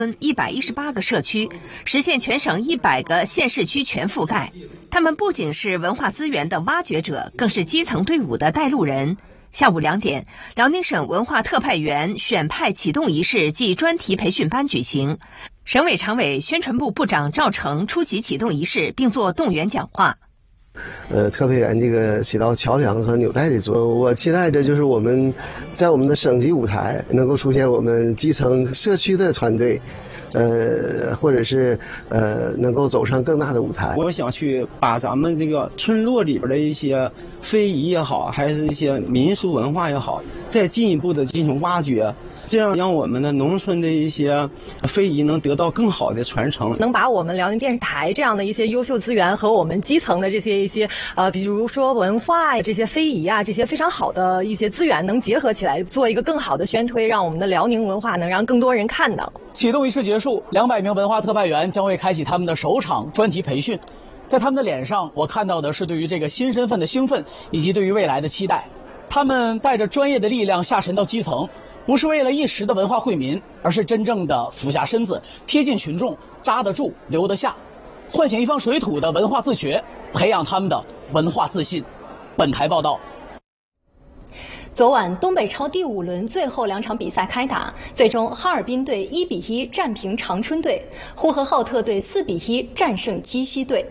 118个社区，实现全省100个县市区全覆盖。他们不仅是文化资源的挖掘者，更是基层队伍的带路人。下午2点，辽宁省文化特派员选派启动仪式暨专题培训班举行。省委常委、宣传部部长赵成出席启动仪式，并作动员讲话。 特派员这个起到桥梁和纽带的作用。我期待着就是我们在我们的省级舞台能够出现我们基层社区的团队，或者是能够走上更大的舞台。 我想去把咱们这个村落里边的一些非遗也好，还是一些民俗文化也好，再进一步的进行挖掘。这样让我们的农村的一些非遗能得到更好的传承， 能把我们辽宁电视台这样的一些优秀资源和我们基层的这些比如说文化呀、这些非遗啊，这些非常好的一些资源能结合起来，做一个更好的宣推，让我们的辽宁文化能让更多人看到。 启动仪式结束，200名文化特派员将会开启他们的首场专题培训。在他们的脸上，我看到的是对于这个新身份的兴奋，以及对于未来的期待。他们带着专业的力量下沉到基层，不是为了一时的文化惠民，而是真正的俯下身子，贴近群众，扎得住，留得下，唤醒一方水土的文化自学，培养他们的文化自信。本台报道。 昨晚东北超第5轮最后2场比赛开打，最终哈尔滨队1-1战平长春队，呼和浩特队4-1战胜鸡西队。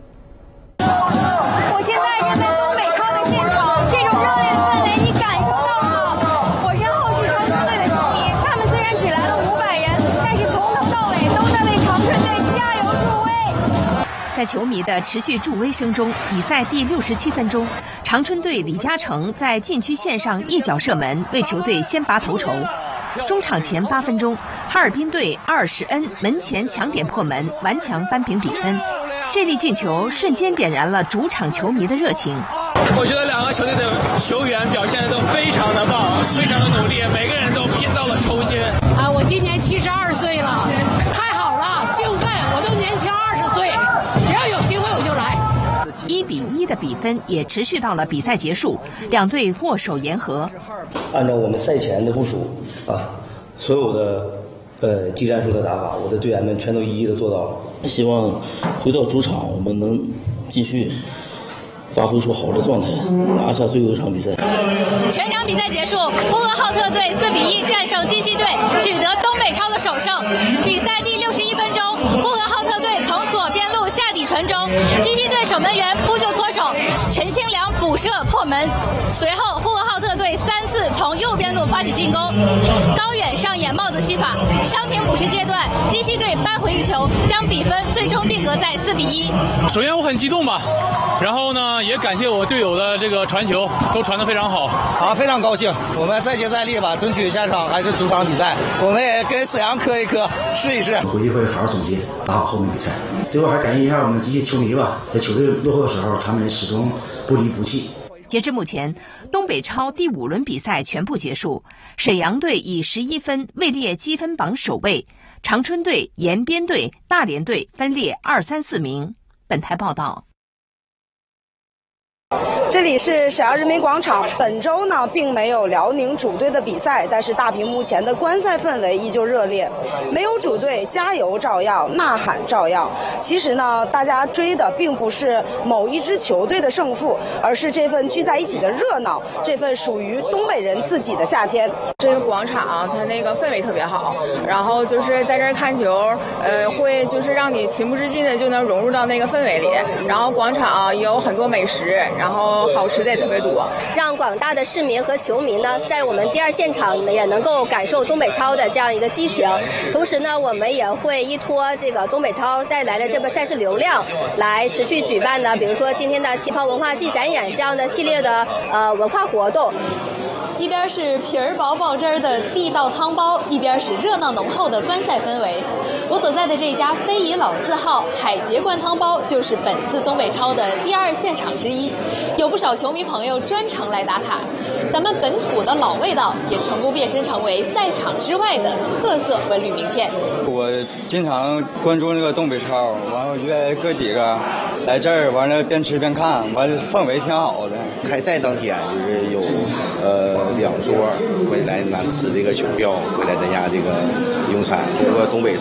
我现在是在东北超的现场，这种热烈的氛围你感受到了吗？我身后是长春队的球迷，他们虽然只来了500人，但是从头到尾都在为长春队加油助威。 在球迷的持续助威声中，比赛第67分钟，长春队李嘉诚在禁区线上一脚射门，为球队先拔头筹。中场前8分钟，哈尔滨队阿尔什恩门前抢点破门，顽强扳平比分。这粒进球瞬间点燃了主场球迷的热情。 我觉得2个球队的球员表现的都非常的棒，非常的努力，每个人都拼到了抽筋。 我今年72岁了，太好了，兴奋！我都年轻20岁，只要有机会我就来。 1-1的比分也持续到了比赛结束，两队握手言和。 按照我们赛前的部署所有的技战术的打法，我的队员们全都一一的做到了。 希望回到主场，我们能继续发挥出好的状态，拿下最后一场比赛。 全场比赛结束，呼和浩特队4-1战胜鸡西队，取得东北超的首胜。比赛第61分钟，呼和浩特队从左边路下底传中，鸡西队守门员扑救脱手，陈清良补射破门。随后呼和浩特队3次从右边路发起进攻，高远上演帽子戏法，伤停补时阶段，鸡西队扳回一球，将比分最终定格在4-1。 首先我很激动吧，然后呢也感谢我队友的这个传球，都传得非常好。 非常高兴，我们再接再厉吧，争取下场还是主场比赛，我们也跟沈阳磕一磕，试一试。 回去会好好总结，打好后面比赛。最后还感谢一下我们这些球迷吧，在球队落后的时候，他们始终不离不弃。 截至目前，东北超第5轮比赛全部结束，沈阳队以11分位列积分榜首位，长春队、延边队、大连队分列2、3、4名。本台报道。 这里是沈阳人民广场，本周呢并没有辽宁主队的比赛，但是大屏幕前的观赛氛围依旧热烈。没有主队，加油照样，呐喊照样。其实呢，大家追的并不是某一支球队的胜负，而是这份聚在一起的热闹，这份属于东北人自己的夏天。 这个广场它那个氛围特别好，然后就是在这儿看球，会就是让你情不自禁的就能融入到那个氛围里。然后广场也有很多美食，然后好吃的也特别多， 让广大的市民和球迷呢，在我们第2现场也能够感受东北超的这样一个激情。同时呢，我们也会依托这个东北超带来的这个赛事流量，来持续举办的，比如说今天的旗袍文化季展演这样的系列的文化活动。 一边是皮儿薄爆汁儿的地道汤包，一边是热闹浓厚的观赛氛围。我所在的这家非遗老字号海杰灌汤包就是本次东北超的第2现场之一，有不少球迷朋友专程来打卡。咱们本土的老味道也成功变身成为赛场之外的特色文旅名片。 我经常关注那个东北超，完了约哥几个来这儿，完了边吃边看，完了氛围挺好的。 开赛当天就是有2桌会来拿持这个球票回来咱家这个用餐。不过东北